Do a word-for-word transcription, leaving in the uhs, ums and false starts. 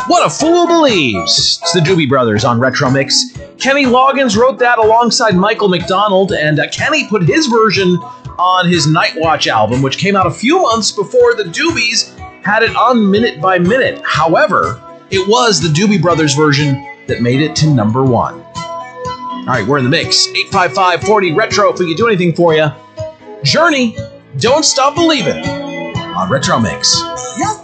What a Fool Believes. It's the Doobie Brothers on Retro Mix. Kenny Loggins wrote that alongside Michael McDonald, and uh, Kenny put his version on his Night Watch album, which came out a few months before the Doobies had it on Minute by Minute. However, it was the Doobie Brothers version that made it to number one. All right, we're in the mix. eight five five, four zero, retro if we can do anything for you. Journey, Don't Stop Believin' on Retro Mix.